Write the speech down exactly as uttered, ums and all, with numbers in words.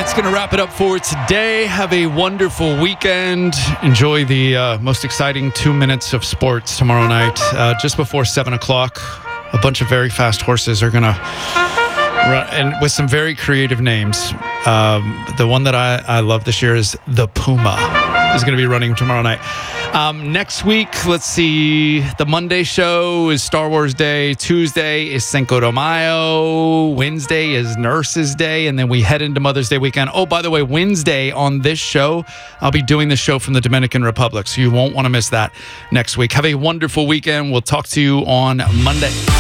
that's going to wrap it up for today. Have a wonderful weekend. Enjoy the uh, most exciting two minutes of sports tomorrow night. Uh, just before seven o'clock, a bunch of very fast horses are going to run, and with some very creative names. Um, the one that I, I love this year is the Puma. Is going to be running tomorrow night. Um, next week, let's see. The Monday show is Star Wars Day. Tuesday is Cinco de Mayo. Wednesday is Nurses Day. And then we head into Mother's Day weekend. Oh, by the way, Wednesday on this show, I'll be doing the show from the Dominican Republic. So you won't want to miss that next week. Have a wonderful weekend. We'll talk to you on Monday.